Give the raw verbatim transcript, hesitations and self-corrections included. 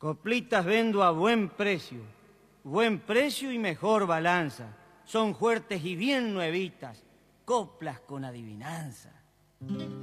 Coplitas vendo a buen precio, buen precio y mejor balanza. Son fuertes y bien nuevitas, coplas con adivinanza.